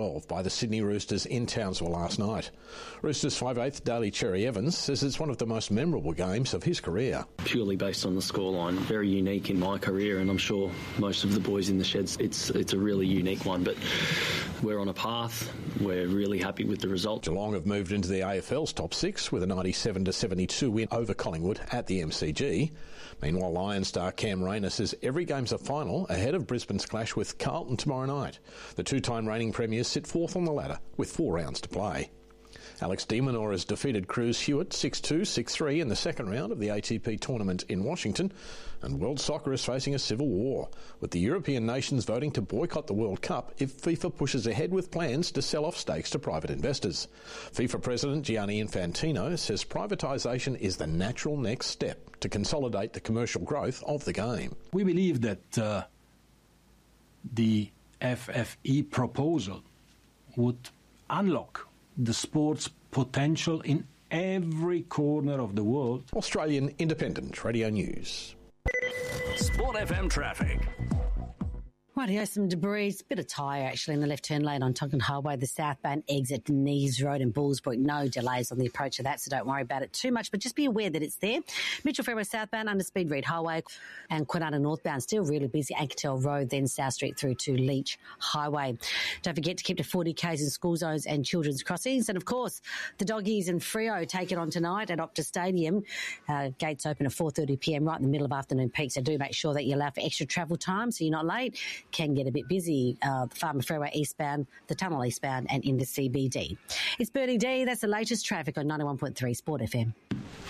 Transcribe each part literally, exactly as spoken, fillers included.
twelve by the Sydney Roosters in Townsville last night. Roosters five-eighth Daly Cherry Evans says it's one of the most memorable games of his career. Purely based on the scoreline, very unique in my career, and I'm sure most of the boys in the sheds, it's it's a really unique one, but we're on a path. We're really happy with the result. Geelong have moved into the A F L's top six with a ninety-seven to seventy-two win over Collingwood at the M C G. Meanwhile, Lions star Cam Rayner says every game's a final ahead of Brisbane's clash with Carlton tomorrow night. The two-time reigning premiers sit fourth on the ladder with four rounds to play. Alex de Minaur has defeated Cruz Hewitt six two, six three in the second round of the A T P tournament in Washington, and world soccer is facing a civil war, with the European nations voting to boycott the World Cup if FIFA pushes ahead with plans to sell off stakes to private investors. FIFA President Gianni Infantino says privatisation is the natural next step to consolidate the commercial growth of the game. We believe that uh, the F F E proposal would unlock the sport's potential in every corner of the world. Australian Independent Radio News. Sport F M traffic. Rightio, some debris, bit of tyre actually in the left turn lane on Tonkin Highway, the southbound exit Denise Road in Bullsbrook. No delays on the approach of that, so don't worry about it too much, but just be aware that it's there. Mitchell Fairway southbound under Speed Reed Highway, and Kwinana northbound still really busy. Anketel Road, then South Street through to Leach Highway. Don't forget to keep to forty kays in school zones and children's crossings. And of course, the doggies and Freo take it on tonight at Optus Stadium. Uh, gates open at four thirty p m right in the middle of afternoon peak, so do make sure that you allow for extra travel time so you're not late. Can get a bit busy, uh, Farmer Freeway eastbound, the Tunnel eastbound and into C B D. It's Bernie D. That's the latest traffic on ninety-one point three Sport F M.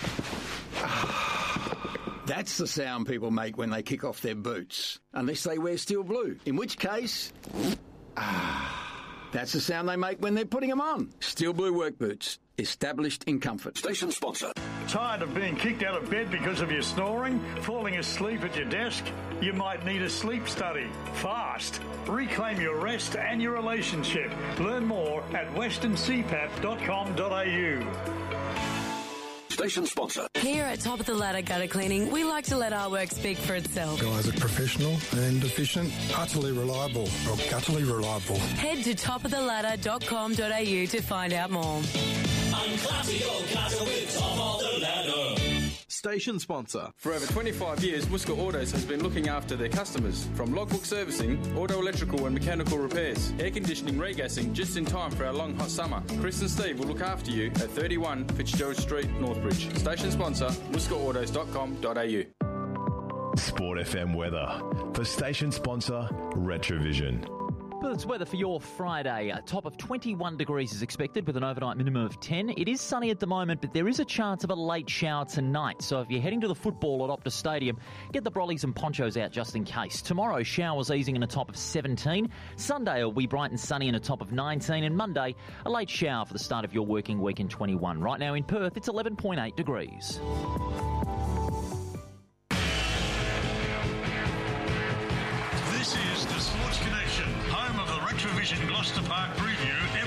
That's the sound people make when they kick off their boots, unless they wear steel blue, in which case, ah, that's the sound they make when they're putting them on. Steel blue work boots, established in comfort. Station sponsor. Tired of being kicked out of bed because of your snoring? Falling asleep at your desk? You might need a sleep study. Fast. Reclaim your rest and your relationship. Learn more at western c pap dot com dot a u. Station sponsor. Here at Top of the Ladder Gutter Cleaning, we like to let our work speak for itself. Guys are professional and efficient, utterly reliable, or gutterly reliable. Head to top of the ladder dot com dot a u to find out more. Unclassy old gutter with Top of the Ladder. Station sponsor. For over twenty-five years, Muska Autos has been looking after their customers. From logbook servicing, auto electrical and mechanical repairs, air conditioning, regassing, just in time for our long hot summer. Chris and Steve will look after you at thirty-one Fitzgerald Street, Northbridge. Station sponsor, muska autos dot com dot a u. Sport F M weather. For station sponsor, Retrovision. Perth's weather for your Friday. A top of twenty-one degrees is expected with an overnight minimum of ten. It is sunny at the moment, but there is a chance of a late shower tonight. So if you're heading to the football at Optus Stadium, get the brollies and ponchos out just in case. Tomorrow, showers easing in a top of seventeen. Sunday will be bright and sunny in a top of nineteen. And Monday, a late shower for the start of your working week in twenty-one. Right now in Perth, it's eleven point eight degrees. This is the Sports Connection, home of the Retrovision Gloucester Park preview